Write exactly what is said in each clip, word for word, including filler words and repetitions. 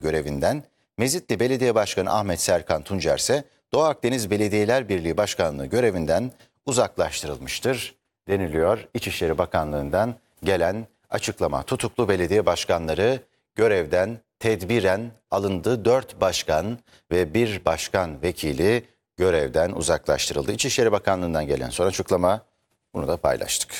görevinden, Mezitli Belediye Başkanı Ahmet Serkan Tuncer ise Doğu Akdeniz Belediyeler Birliği Başkanlığı görevinden uzaklaştırılmıştır deniliyor. İçişleri Bakanlığı'ndan gelen açıklama. Tutuklu belediye başkanları görevden tedbiren alındı. Dört başkan ve bir başkan vekili görevden uzaklaştırıldı. İçişleri Bakanlığı'ndan gelen son açıklama, bunu da paylaştık.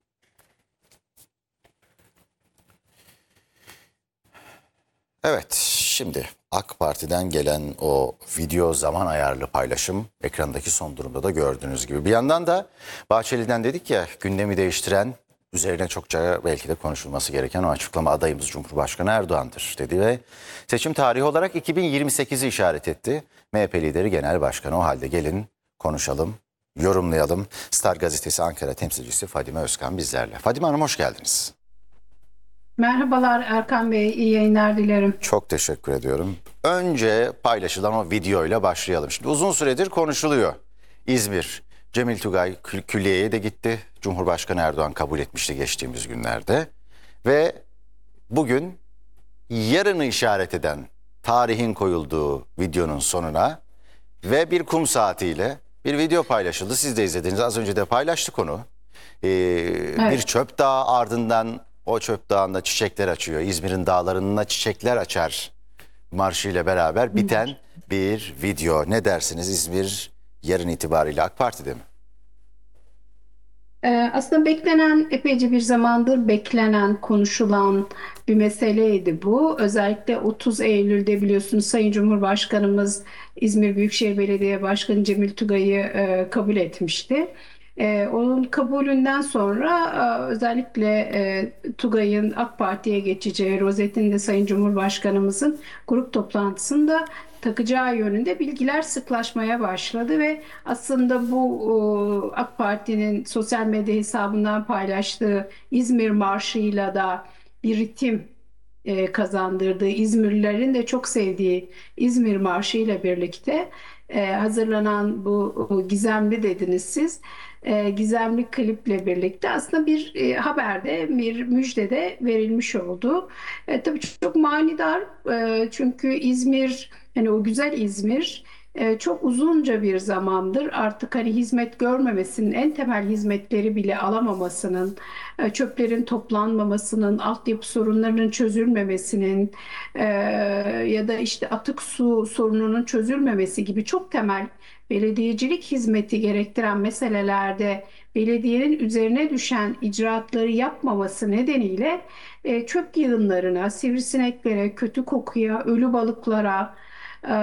Evet, şimdi AK Parti'den gelen o video zaman ayarlı paylaşım ekrandaki son durumda da gördüğünüz gibi. Bir yandan da Bahçeli'den dedik ya, gündemi değiştiren, üzerine çokça belki de konuşulması gereken o açıklama, adayımız Cumhurbaşkanı Erdoğan'dır dedi ve seçim tarihi olarak iki bin yirmi sekizi işaret etti. M H P lideri genel başkanı. O halde gelin konuşalım, yorumlayalım. Star Gazetesi Ankara temsilcisi Fadime Özkan bizlerle. Fadime Hanım, hoş geldiniz. Merhabalar Erkan Bey, iyi yayınlar dilerim. Çok teşekkür ediyorum. Önce paylaşılan o videoyla başlayalım. Şimdi uzun süredir konuşuluyor. İzmir, Cemil Tugay kül Külliye'ye de gitti. Cumhurbaşkanı Erdoğan kabul etmişti geçtiğimiz günlerde. Ve bugün yarını işaret eden tarihin koyulduğu videonun sonuna ve bir kum saatiyle bir video paylaşıldı. Siz de izlediniz. Az önce de paylaştık onu. Ee, evet. Bir çöp dağı, ardından o çöp dağında çiçekler açıyor. İzmir'in dağlarında çiçekler açar marşıyla beraber biten bir video. Ne dersiniz? İzmir yarın itibariyle AK Parti'de mi? Ee, aslında beklenen, epeyce bir zamandır beklenen, konuşulan bir meseleydi bu. Özellikle otuz Eylül'de biliyorsunuz Sayın Cumhurbaşkanımız İzmir Büyükşehir Belediye Başkanı Cemil Tugay'ı e, kabul etmişti. Ee, onun kabulünden sonra e, özellikle e, Tugay'ın AK Parti'ye geçeceği, rozetini de Sayın Cumhurbaşkanımızın grup toplantısında takacağı yönünde bilgiler sıklaşmaya başladı ve aslında bu e, AK Parti'nin sosyal medya hesabından paylaştığı İzmir Marşı'yla da bir ritim e, kazandırdığı, İzmirlilerin de çok sevdiği İzmir Marşı ile birlikte e, hazırlanan bu, bu gizemli dediniz siz, e, gizemli kliple birlikte aslında bir e, haberde, bir müjdede verilmiş oldu. E, tabii çok manidar, e, çünkü İzmir, hani o güzel İzmir e, çok uzunca bir zamandır artık hani hizmet görmemesinin, en temel hizmetleri bile alamamasının, e, çöplerin toplanmamasının, altyapı sorunlarının çözülmemesinin e, ya da işte atık su sorununun çözülmemesi gibi çok temel belediyecilik hizmeti gerektiren meselelerde belediyenin üzerine düşen icraatları yapmaması nedeniyle e, çöp yığınlarına, sivrisineklere, kötü kokuya, ölü balıklara e,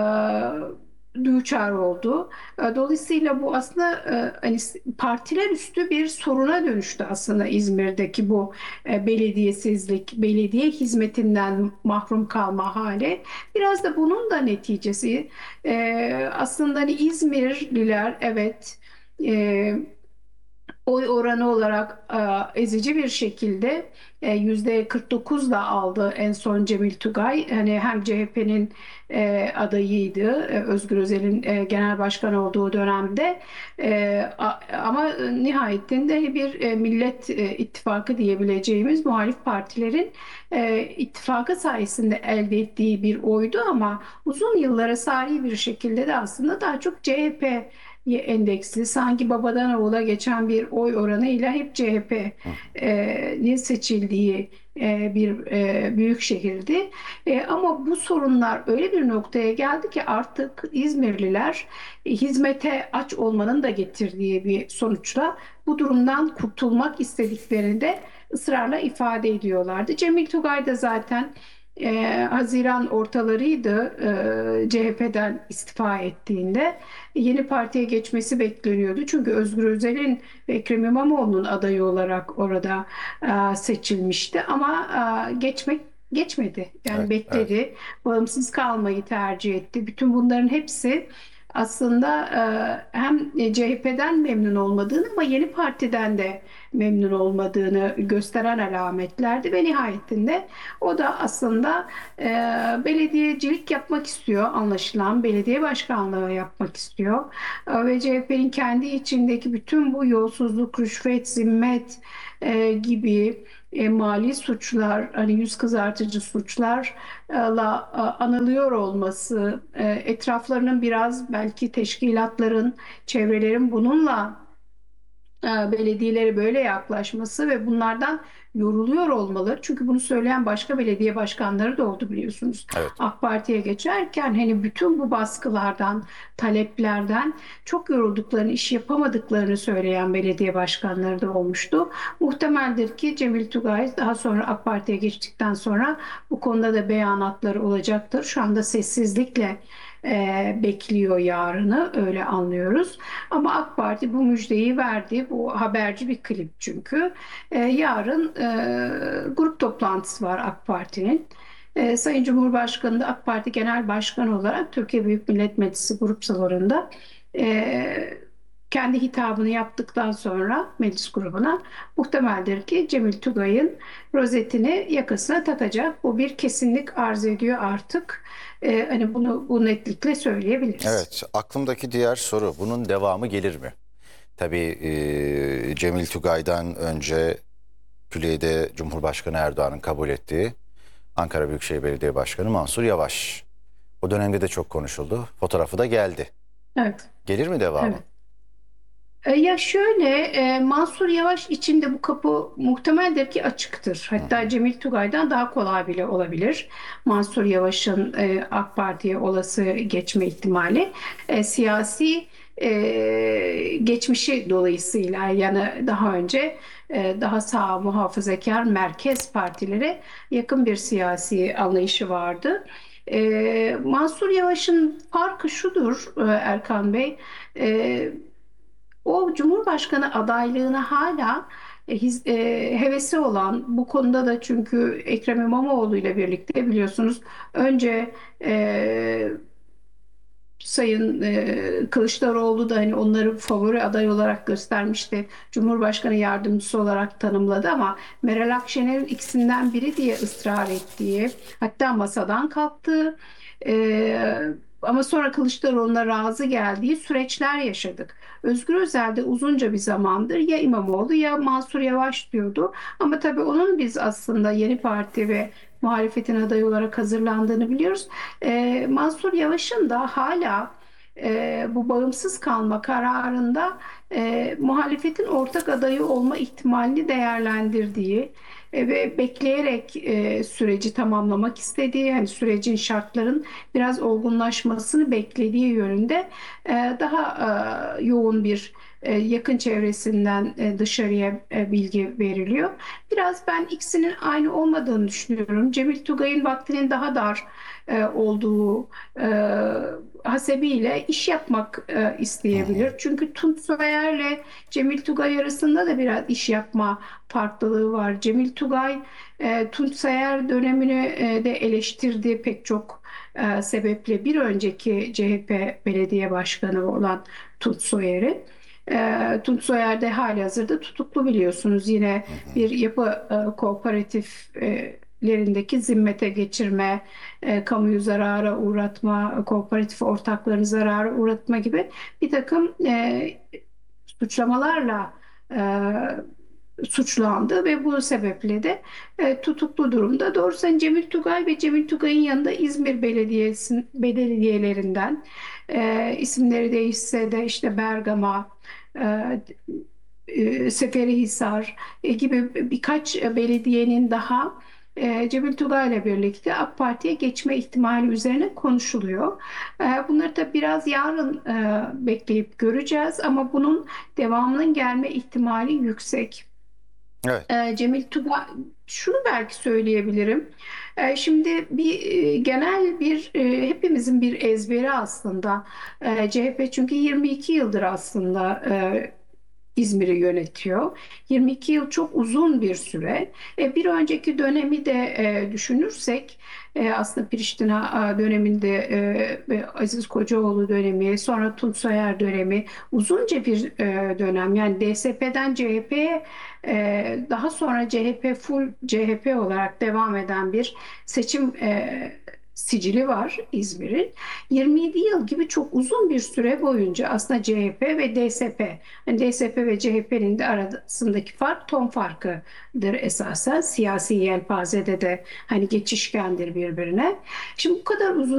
düçar oldu. E, Dolayısıyla bu aslında e, hani partiler üstü bir soruna dönüştü aslında İzmir'deki bu e, belediyesizlik, belediye hizmetinden mahrum kalma hali. Biraz da bunun da neticesi e, aslında hani İzmirliler, evet, e, oy oranı olarak e, ezici bir şekilde e, yüzde kırk dokuz da aldı en son Cemil Tugay. Hani hem C H P'nin e, adayıydı, e, Özgür Özel'in e, genel başkan olduğu dönemde. E, a, ama nihayetinde bir e, Millet e, İttifakı diyebileceğimiz muhalif partilerin e, ittifakı sayesinde elde ettiği bir oydu, ama uzun yıllara sari bir şekilde de aslında daha çok C H P endeksli, sanki babadan oğula geçen bir oy oranıyla hep C H P'nin seçildiği e, bir e, büyük şehirdi. E, ama bu sorunlar öyle bir noktaya geldi ki artık İzmirliler e, hizmete aç olmanın da getirdiği bir sonuçla bu durumdan kurtulmak istediklerini de ısrarla ifade ediyorlardı. Cemil Tugay da zaten e, Haziran ortalarıydı e, C H P'den istifa ettiğinde. Yeni partiye geçmesi bekleniyordu. Çünkü Özgür Özel'in ve Ekrem İmamoğlu'nun adayı olarak orada e, seçilmişti. Ama e, geçmek geçmedi. Yani Evet, evet. bekledi. Bağımsız kalmayı tercih etti. Bütün bunların hepsi aslında e, hem C H P'den memnun olmadığını ama yeni partiden de memnun olmadığını gösteren alametlerdi ve nihayetinde o da aslında e, belediyecilik yapmak istiyor, anlaşılan belediye başkanlığı yapmak istiyor. E, ve C H P'nin kendi içindeki bütün bu yolsuzluk, rüşvet, zimmet e, gibi e, mali suçlar, hani yüz kızartıcı suçlarla e, anılıyor olması, e, etraflarının biraz belki teşkilatların, çevrelerin bununla e, belediyelere böyle yaklaşması ve bunlardan yoruluyor olmaları. Çünkü bunu söyleyen başka belediye başkanları da oldu biliyorsunuz. Evet. AK Parti'ye geçerken hani bütün bu baskılardan, taleplerden çok yorulduklarını, iş yapamadıklarını söyleyen belediye başkanları da olmuştu. Muhtemeldir ki Cemil Tugay daha sonra AK Parti'ye geçtikten sonra bu konuda da beyanatları olacaktır. Şu anda sessizlikle e, bekliyor yarını, öyle anlıyoruz. Ama AK Parti bu müjdeyi verdi. Bu haberci bir klip çünkü. E, yarın e, grup toplantısı var AK Parti'nin. E, Sayın Cumhurbaşkanı da AK Parti Genel Başkanı olarak Türkiye Büyük Millet Meclisi grup salonunda e, kendi hitabını yaptıktan sonra meclis grubuna muhtemeldir ki Cemil Tugay'ın rozetini yakasına takacak. Bu bir kesinlik arz ediyor artık. E, hani bunu bu netlikle söyleyebiliriz. Evet, aklımdaki diğer soru, bunun devamı gelir mi? Tabii e, Cemil Tugay'dan önce külliyede Cumhurbaşkanı Erdoğan'ın kabul ettiği Ankara Büyükşehir Belediye Başkanı Mansur Yavaş. O dönemde de çok konuşuldu. Fotoğrafı da geldi. Evet. Gelir mi devamı? Evet. E, Ya şöyle, e, Mansur Yavaş için de bu kapı muhtemeldir ki açıktır. Hı Hatta hı. Cemil Tugay'dan daha kolay bile olabilir. Mansur Yavaş'ın e, AK Parti'ye olası geçme ihtimali e, siyasi e, geçmişi dolayısıyla, yani daha önce e, daha sağ muhafazakar merkez partilere yakın bir siyasi anlayışı vardı. E, Mansur Yavaş'ın farkı şudur e, Erkan Bey. E, O Cumhurbaşkanı adaylığına hala e, his- e, hevesi olan, bu konuda da çünkü Ekrem İmamoğlu ile birlikte biliyorsunuz önce e, Sayın e, Kılıçdaroğlu da hani onları favori aday olarak göstermişti. Cumhurbaşkanı yardımcısı olarak tanımladı ama Meral Akşener'in ikisinden biri diye ısrar ettiği, hatta masadan kalktığı, e, ama sonra Kılıçdaroğlu'na razı geldiği süreçler yaşadık. Özgür Özel de uzunca bir zamandır ya İmamoğlu ya Mansur Yavaş diyordu. Ama tabii onun biz aslında Yeni Parti ve muhalefetin adayı olarak hazırlandığını biliyoruz. Ee, Mansur Yavaş'ın da hala e, bu bağımsız kalma kararında e, muhalefetin ortak adayı olma ihtimalini değerlendirdiği e, ve bekleyerek e, süreci tamamlamak istediği, hani sürecin şartların biraz olgunlaşmasını beklediği yönünde e, daha e, yoğun bir e, yakın çevresinden e, dışarıya e, bilgi veriliyor. Biraz ben ikisinin aynı olmadığını düşünüyorum. Cemil Tugay'ın vaktinin daha dar e, olduğu e, hasebiyle iş yapmak e, Hı hı. isteyebilir. Çünkü Tunç Soyer'le Cemil Tugay arasında da biraz iş yapma farklılığı var. Cemil Tugay e, Tunç Soyer dönemini e, de eleştirdi pek çok e, sebeple. Bir önceki C H P belediye başkanı olan Tunç Soyer'i. E, Tunç Soyer de halihazırda tutuklu biliyorsunuz. Yine Hı hı. bir yapı e, kooperatiflerindeki zimmete geçirme, e, kamuyu zarara uğratma, kooperatif ortaklarını zarara uğratma gibi bir takım e, suçlamalarla e, suçlandı ve bu sebeple de e, tutuklu durumda. Doğrusu hani Cemil Tugay ve Cemil Tugay'ın yanında İzmir Belediyesi belediyelerinden e, isimleri değişse de işte Bergama, e, e, Seferihisar e, gibi birkaç belediyenin daha e, Cemil Tugay ile birlikte AK Parti'ye geçme ihtimali üzerine konuşuluyor. E, Bunları da biraz yarın e, bekleyip göreceğiz ama bunun devamının gelme ihtimali yüksek. Evet. E, Cemil Tugay, şunu belki söyleyebilirim. E, Şimdi bir e, genel bir e, hepimizin bir ezberi aslında. E, C H P çünkü yirmi iki yıldır aslında e, İzmir'i yönetiyor. yirmi iki yıl çok uzun bir süre. E, bir önceki dönemi de e, düşünürsek e, aslında Priştina e, döneminde e, ve Aziz Kocaoğlu dönemi, sonra Tunç Soyer dönemi uzunca bir e, dönem. Yani D S P'den C H P'ye e, daha sonra C H P full C H P olarak devam eden bir seçim e, sicili var İzmir'in. yirmi yedi yıl gibi çok uzun bir süre boyunca aslında C H P ve D S P, yani D S P ve C H P'nin de arasındaki fark ton farkıdır esasen. Siyasi yelpazede de hani geçişkendir birbirine. Şimdi bu kadar uzun